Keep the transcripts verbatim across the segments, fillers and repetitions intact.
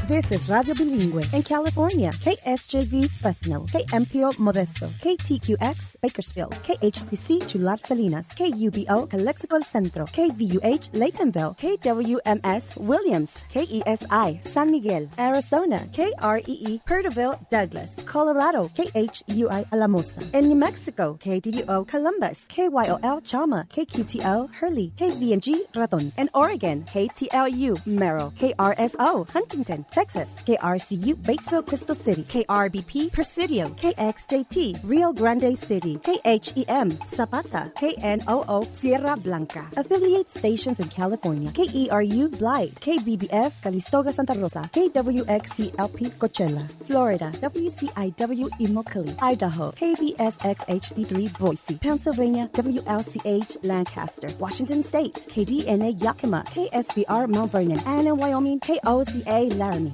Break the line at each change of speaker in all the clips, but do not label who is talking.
This is Radio Bilingüe in California. K S J V Fresno, K M P O Modesto, K T Q X Bakersfield, K H T C Chular Salinas, K U B O Calexico Centro, K V U H Laytonville, K W M S Williams, K E S I San Miguel, Arizona, K R E E Perterville Douglas, Colorado, K H U I Alamosa. In New Mexico, K D U O Columbus, K Y O L Chama, K Q T O Hurley, K V N G Raton. In Oregon, K T L U Merrill, K R S O Huntington, Texas, K R C U Batesville Crystal City, K R B P Presidio, K X J T Rio Grande City, K H E M Zapata, K N O O Sierra Blanca. Affiliate stations in California, K E R U Blythe, K B B F Calistoga Santa Rosa, K W X C L P Coachella, Florida, W C I W Immokalee, Idaho, K B S X H D three Boise, Pennsylvania, W L C H Lancaster, Washington State, K D N A Yakima, K S B R Mount Vernon, and in Wyoming, K O Z A Laramie.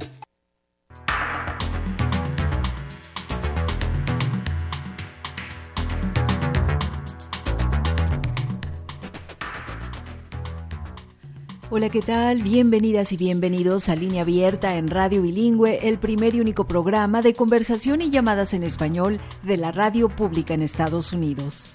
Hola, ¿qué tal? Bienvenidas y bienvenidos a Línea Abierta en Radio Bilingüe, el primer y único programa de conversación y llamadas en español de la radio pública en Estados Unidos.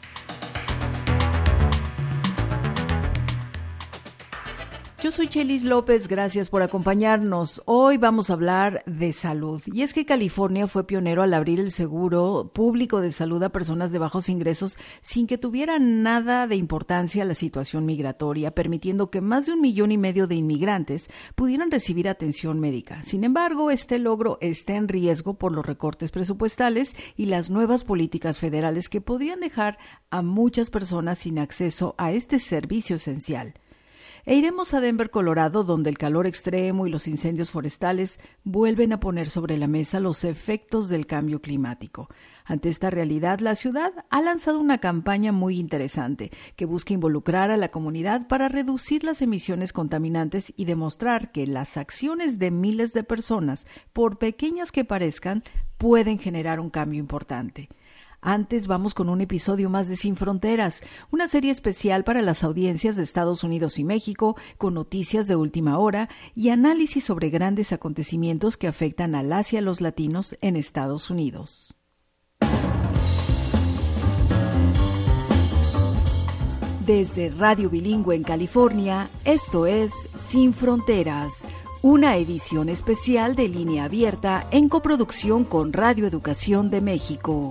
Yo soy Chelis López, gracias por acompañarnos. Hoy vamos a hablar de salud. Y es que California fue pionero al abrir el seguro público de salud a personas de bajos ingresos sin que tuviera nada de importancia la situación migratoria, permitiendo que más de un millón y medio de inmigrantes pudieran recibir atención médica. Sin embargo, este logro está en riesgo por los recortes presupuestales y las nuevas políticas federales que podrían dejar a muchas personas sin acceso a este servicio esencial. E iremos a Denver, Colorado, donde el calor extremo y los incendios forestales vuelven a poner sobre la mesa los efectos del cambio climático. Ante esta realidad, la ciudad ha lanzado una campaña muy interesante que busca involucrar a la comunidad para reducir las emisiones contaminantes y demostrar que las acciones de miles de personas, por pequeñas que parezcan, pueden generar un cambio importante. Antes vamos con un episodio más de Sin Fronteras, una serie especial para las audiencias de Estados Unidos y México, con noticias de última hora y análisis sobre grandes acontecimientos que afectan al Asia y a los latinos en Estados Unidos. Desde Radio Bilingüe en California, esto es Sin Fronteras, una edición especial de Línea Abierta en coproducción con Radio Educación de México.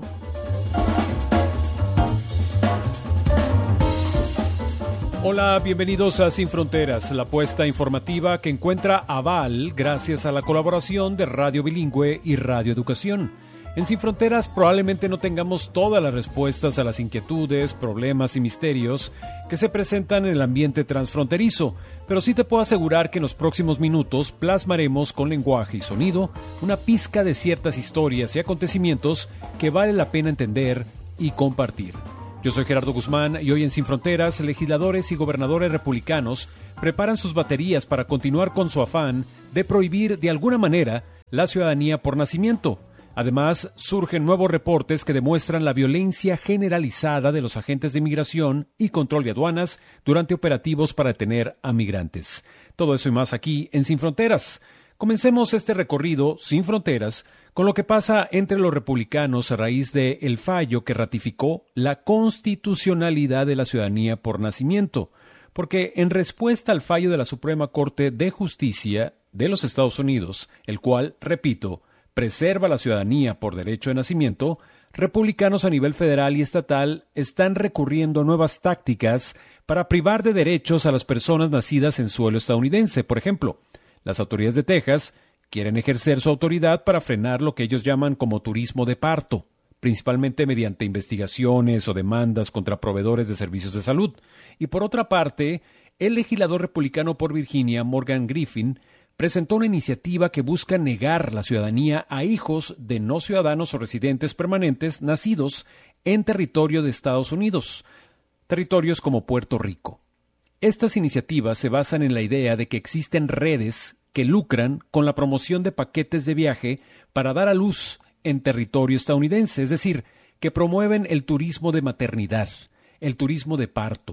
Hola, bienvenidos a Sin Fronteras, la apuesta informativa que encuentra aval gracias a la colaboración de Radio Bilingüe y Radio Educación. En Sin Fronteras probablemente no tengamos todas las respuestas a las inquietudes, problemas y misterios que se presentan en el ambiente transfronterizo, pero sí te puedo asegurar que en los próximos minutos plasmaremos con lenguaje y sonido una pizca de ciertas historias y acontecimientos que vale la pena entender y compartir. Yo soy Gerardo Guzmán y hoy en Sin Fronteras, legisladores y gobernadores republicanos preparan sus baterías para continuar con su afán de prohibir de alguna manera la ciudadanía por nacimiento. Además, surgen nuevos reportes que demuestran la violencia generalizada de los agentes de inmigración y control de aduanas durante operativos para detener a migrantes. Todo eso y más aquí en Sin Fronteras. Comencemos este recorrido sin fronteras con lo que pasa entre los republicanos a raíz del fallo que ratificó la constitucionalidad de la ciudadanía por nacimiento, porque en respuesta al fallo de la Suprema Corte de Justicia de los Estados Unidos, el cual, repito, preserva la ciudadanía por derecho de nacimiento, republicanos a nivel federal y estatal están recurriendo a nuevas tácticas para privar de derechos a las personas nacidas en suelo estadounidense. Por ejemplo, las autoridades de Texas quieren ejercer su autoridad para frenar lo que ellos llaman como turismo de parto, principalmente mediante investigaciones o demandas contra proveedores de servicios de salud. Y por otra parte, el legislador republicano por Virginia, Morgan Griffin, presentó una iniciativa que busca negar la ciudadanía a hijos de no ciudadanos o residentes permanentes nacidos en territorio de Estados Unidos, territorios como Puerto Rico. Estas iniciativas se basan en la idea de que existen redes que lucran con la promoción de paquetes de viaje para dar a luz en territorio estadounidense, es decir, que promueven el turismo de maternidad, el turismo de parto,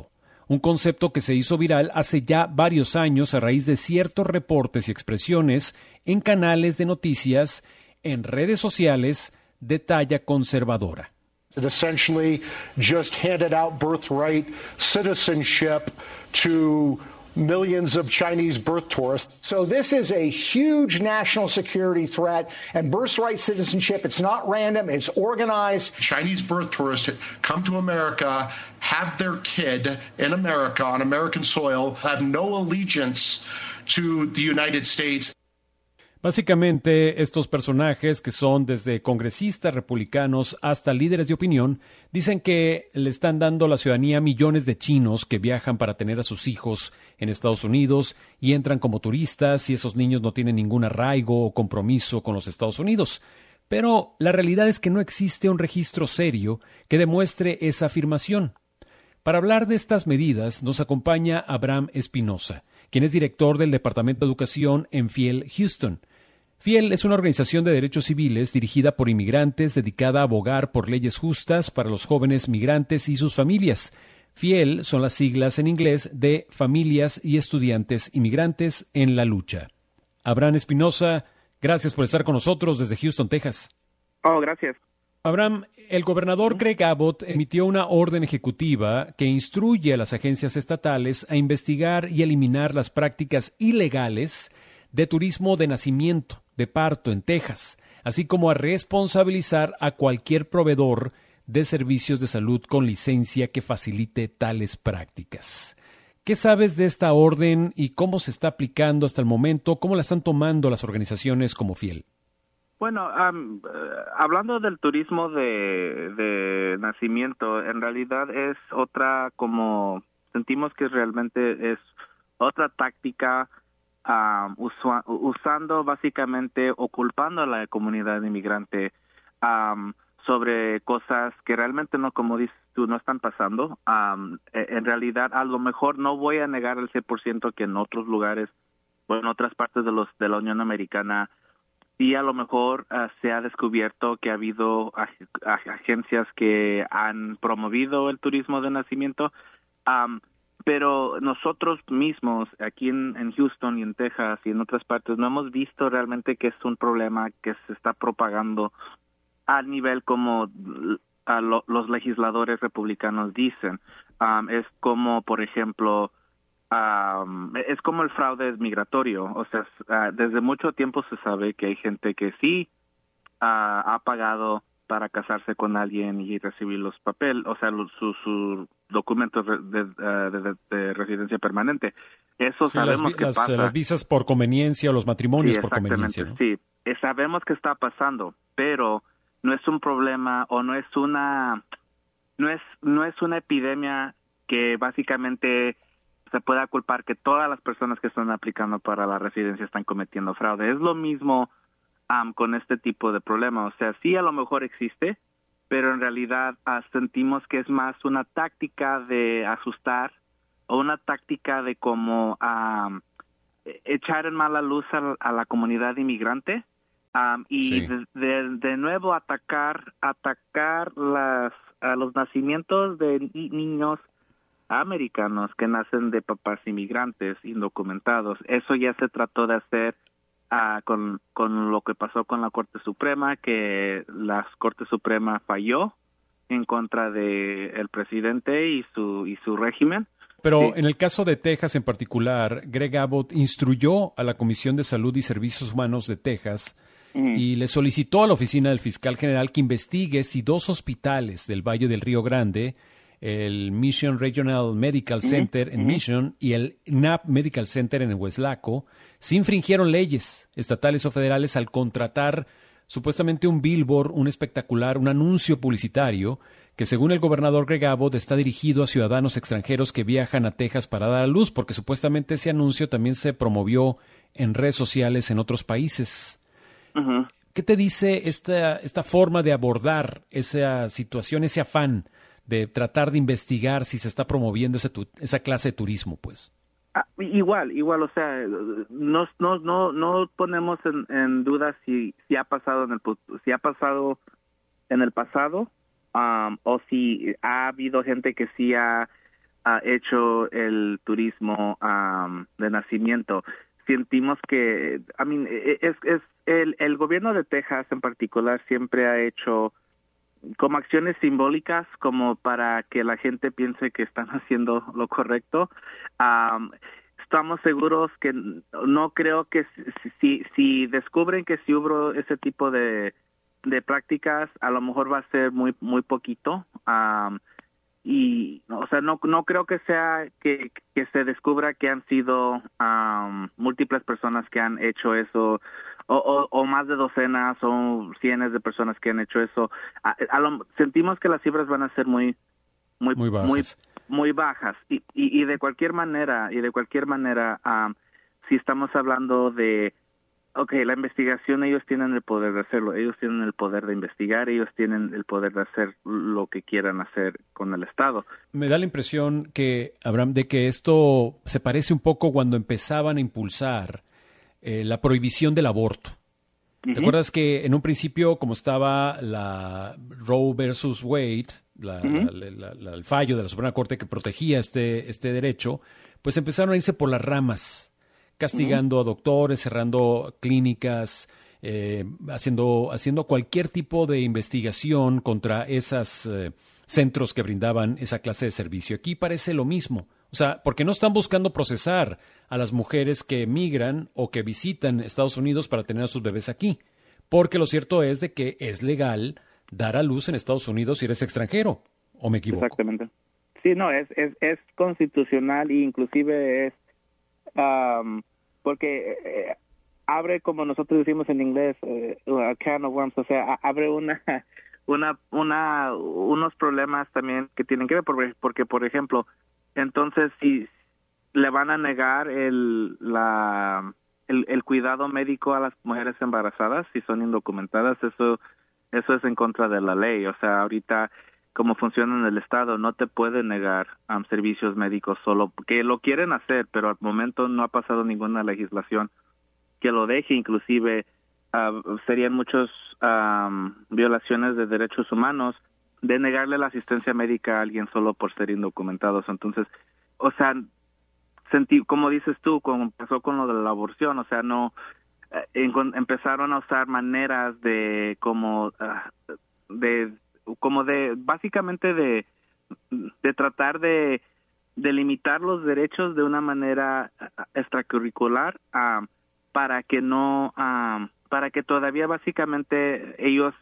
un concepto que se hizo viral hace ya varios años a raíz de ciertos reportes y expresiones en canales de noticias, en redes sociales de talla conservadora.
It essentially just handed out birthright citizenship to millions of Chinese birth tourists. So this is a huge national security threat, and birthright citizenship, it's not random, it's organized. Chinese birth tourists come to America, have their kid in America, on American soil, have no allegiance to the United States.
Básicamente, estos personajes, que son desde congresistas republicanos hasta líderes de opinión, dicen que le están dando la ciudadanía a millones de chinos que viajan para tener a sus hijos en Estados Unidos y entran como turistas y esos niños no tienen ningún arraigo o compromiso con los Estados Unidos. Pero la realidad es que no existe un registro serio que demuestre esa afirmación. Para hablar de estas medidas nos acompaña Abraham Espinosa, quien es director del Departamento de Educación en Fiel Houston. Fiel es una organización de derechos civiles dirigida por inmigrantes dedicada a abogar por leyes justas para los jóvenes migrantes y sus familias. Fiel son las siglas en inglés de Familias y Estudiantes Inmigrantes en la Lucha. Abraham Espinosa, gracias por estar con nosotros desde Houston, Texas.
Oh, gracias.
Abraham, el gobernador Greg Abbott emitió una orden ejecutiva que instruye a las agencias estatales a investigar y eliminar las prácticas ilegales de turismo de nacimiento, de parto en Texas, así como a responsabilizar a cualquier proveedor de servicios de salud con licencia que facilite tales prácticas. ¿Qué sabes de esta orden y cómo se está aplicando hasta el momento? ¿Cómo la están tomando las organizaciones como Fiel?
Bueno, um, uh, hablando del turismo de, de nacimiento, en realidad es otra, como sentimos que realmente es otra táctica Um, usa, usando básicamente o culpando a la comunidad inmigrante um, sobre cosas que realmente no, como dices tú, no están pasando. Um, en realidad, a lo mejor no voy a negar el cien por ciento que en otros lugares o en otras partes de los de la Unión Americana sí a lo mejor uh, se ha descubierto que ha habido ag ag agencias que han promovido el turismo de nacimiento. Um, Pero nosotros mismos, aquí en, en Houston y en Texas y en otras partes, no hemos visto realmente que es un problema que se está propagando a nivel como a lo, los legisladores republicanos dicen. Um, es como, por ejemplo, um, es como el fraude migratorio. O sea, uh, desde mucho tiempo se sabe que hay gente que sí uh, ha pagado para casarse con alguien y recibir los papeles, o sea, sus su, su documentos de, de, de, de residencia permanente. Eso sí, sabemos
las,
que
las,
pasa.
Las visas por conveniencia o los matrimonios
sí,
por conveniencia, ¿no?
Sí, sabemos que está pasando, pero no es un problema o no es una, no es, no es una epidemia que básicamente se pueda culpar que todas las personas que están aplicando para la residencia están cometiendo fraude. Es lo mismo Um, con este tipo de problema. O sea, sí a lo mejor existe, pero en realidad uh, sentimos que es más una táctica de asustar o una táctica de como um, echar en mala luz a, a la comunidad inmigrante um, y sí. de, de, de nuevo atacar atacar las a los nacimientos de ni niños americanos que nacen de papás inmigrantes indocumentados. Eso ya se trató de hacer Uh, con, con lo que pasó con la Corte Suprema, que la Corte Suprema falló en contra de el presidente y su y su régimen.
Pero
sí.
En el caso de Texas en particular, Greg Abbott instruyó a la Comisión de Salud y Servicios Humanos de Texas uh-huh. y le solicitó a la oficina del fiscal general que investigue si dos hospitales del Valle del Río Grande, el Mission Regional Medical Center uh-huh. en uh-huh. Mission y el N A P Medical Center en Weslaco, sí infringieron leyes estatales o federales al contratar supuestamente un billboard, un espectacular, un anuncio publicitario que según el gobernador Greg Abbott está dirigido a ciudadanos extranjeros que viajan a Texas para dar a luz, porque supuestamente ese anuncio también se promovió en redes sociales en otros países. Uh-huh. ¿Qué te dice esta, esta forma de abordar esa situación, ese afán de tratar de investigar si se está promoviendo ese tu, esa clase de turismo, pues?
Ah, igual, igual, o sea, no no no no ponemos en, en duda si si ha pasado en el si ha pasado en el pasado um, o si ha habido gente que sí ha ha hecho el turismo um, de nacimiento. Sentimos que, I mean, es, es el, el gobierno de Texas en particular siempre ha hecho como acciones simbólicas como para que la gente piense que están haciendo lo correcto. Um, estamos seguros que no creo que si, si, si descubren que si hubo ese tipo de, de prácticas, a lo mejor va a ser muy muy poquito. Um, y o sea no no creo que sea que, que se descubra que han sido um, múltiples personas que han hecho eso o, o, o más de docenas o cientos de personas que han hecho eso. A, a lo, sentimos que las cifras van a ser muy muy
muy bajas,
muy, muy bajas. Y, y, y de cualquier manera y de cualquier manera um, si estamos hablando de Okay, la investigación, ellos tienen el poder de hacerlo, ellos tienen el poder de investigar, ellos tienen el poder de hacer lo que quieran hacer con el Estado.
Me da la impresión que, Abraham, de que esto se parece un poco cuando empezaban a impulsar eh, la prohibición del aborto. Uh-huh. ¿Te acuerdas que en un principio, como estaba la Roe versus Wade, la, uh-huh. la, la, la, el fallo de la Suprema Corte que protegía este, este derecho, pues empezaron a irse por las ramas, castigando uh-huh. a doctores, cerrando clínicas, eh, haciendo, haciendo cualquier tipo de investigación contra esos eh, centros que brindaban esa clase de servicio. Aquí parece lo mismo. O sea, porque no están buscando procesar a las mujeres que emigran o que visitan Estados Unidos para tener a sus bebés aquí. Porque lo cierto es de que es legal dar a luz en Estados Unidos si eres extranjero. ¿O me equivoco?
Exactamente. Sí, no, es, es, es constitucional e inclusive es... Um, porque eh, abre, como nosotros decimos en inglés, eh, a can of worms, o sea, abre una, una, una, unos problemas también que tienen que ver, porque, porque por ejemplo, entonces si le van a negar el, la, el, el cuidado médico a las mujeres embarazadas si son indocumentadas, eso, eso es en contra de la ley. O sea, ahorita como funciona en el Estado, no te puede negar um, servicios médicos solo, que lo quieren hacer, pero al momento no ha pasado ninguna legislación que lo deje. Inclusive uh, serían muchas um, violaciones de derechos humanos de negarle la asistencia médica a alguien solo por ser indocumentados. Entonces, o sea, sentí, como dices tú, como pasó con lo de la aborción, o sea, no eh, en, empezaron a usar maneras de como uh, de como de básicamente de de tratar de de limitar los derechos de una manera extracurricular uh, para que no uh, para que todavía básicamente ellos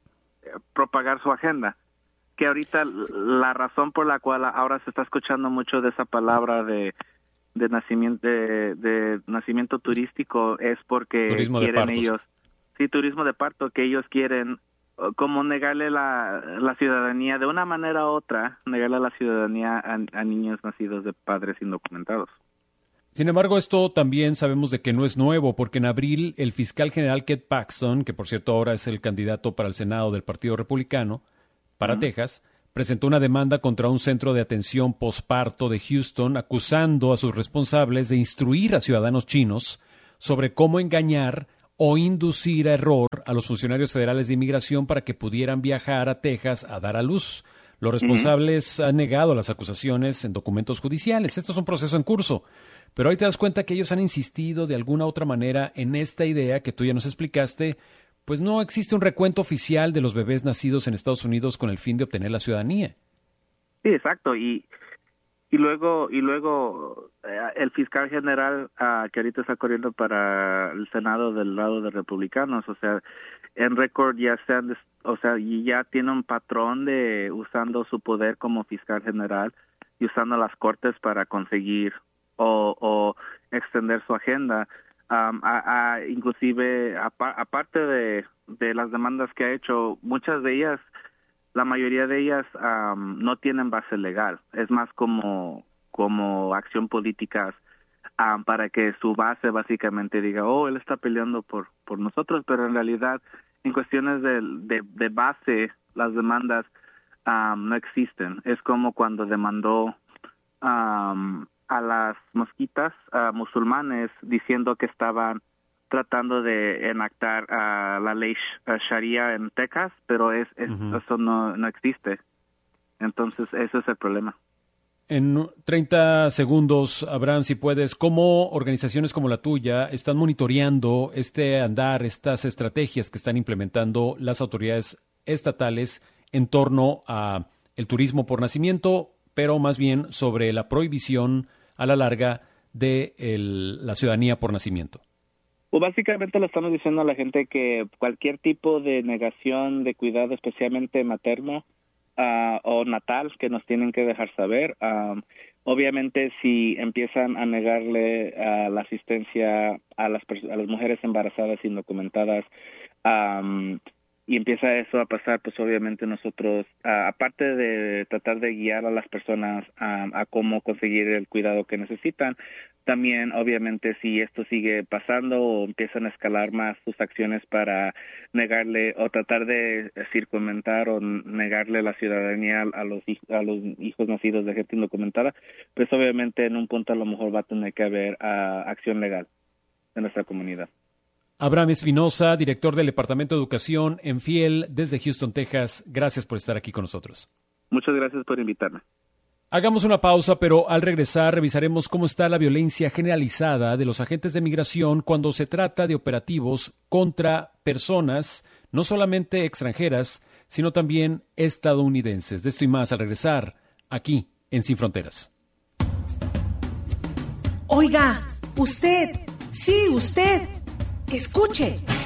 propagar su agenda, que ahorita la razón por la cual ahora se está escuchando mucho de esa palabra de de nacimiento de, de nacimiento turístico es porque
turismo
quieren
de
ellos sí turismo de parto, que ellos quieren como negarle la, la ciudadanía de una manera u otra, negarle la ciudadanía a, a niños nacidos de padres indocumentados.
Sin embargo, esto también sabemos de que no es nuevo, porque en abril el fiscal general Keith Paxton, que por cierto ahora es el candidato para el Senado del Partido Republicano para uh-huh. Texas, presentó una demanda contra un centro de atención posparto de Houston, acusando a sus responsables de instruir a ciudadanos chinos sobre cómo engañar o inducir a error a los funcionarios federales de inmigración para que pudieran viajar a Texas a dar a luz. Los responsables uh-huh. han negado las acusaciones en documentos judiciales. Esto es un proceso en curso. Pero ahí te das cuenta que ellos han insistido de alguna otra manera en esta idea que tú ya nos explicaste, pues no existe un recuento oficial de los bebés nacidos en Estados Unidos con el fin de obtener la ciudadanía.
Sí, exacto. Y Y luego, y luego eh, el fiscal general uh, que ahorita está corriendo para el Senado del lado de republicanos, o sea, en récord ya se han, o sea, ya tiene un patrón de usando su poder como fiscal general y usando las cortes para conseguir o, o extender su agenda. Um, a, a, inclusive, a, aparte de, de las demandas que ha hecho, muchas de ellas la mayoría de ellas um, no tienen base legal, es más como como acción políticas um, para que su base básicamente diga, oh, él está peleando por por nosotros, pero en realidad en cuestiones de, de, de base las demandas um, no existen. Es como cuando demandó um, a las mosquitas uh, musulmanes diciendo que estaban tratando de enactar uh, la ley uh, Sharia en Texas, pero es, es uh-huh. eso no, no existe. Entonces, ese es el problema.
En treinta segundos, Abraham, si puedes, ¿cómo organizaciones como la tuya están monitoreando este andar, estas estrategias que están implementando las autoridades estatales en torno a el turismo por nacimiento, pero más bien sobre la prohibición a la larga de el, la ciudadanía por nacimiento?
Pues básicamente le estamos diciendo a la gente que cualquier tipo de negación de cuidado, especialmente materno, Uh, o natal, que nos tienen que dejar saber. Um, obviamente, si empiezan a negarle uh, la asistencia a las a las mujeres embarazadas indocumentadas, um, y empieza eso a pasar, pues obviamente nosotros, uh, aparte de tratar de guiar a las personas um, a cómo conseguir el cuidado que necesitan, también obviamente si esto sigue pasando o empiezan a escalar más sus acciones para negarle o tratar de circunventar o negarle la ciudadanía a los a los hijos nacidos de gente indocumentada, pues obviamente en un punto a lo mejor va a tener que haber uh, acción legal en nuestra comunidad.
Abraham Espinosa, director del Departamento de Educación en Fiel desde Houston, Texas. Gracias por estar aquí con nosotros.
Muchas gracias por invitarme.
Hagamos una pausa, pero al regresar revisaremos cómo está la violencia generalizada de los agentes de migración cuando se trata de operativos contra personas, no solamente extranjeras, sino también estadounidenses. De esto y más al regresar, aquí en Sin Fronteras.
Oiga, usted, sí, usted, escuche.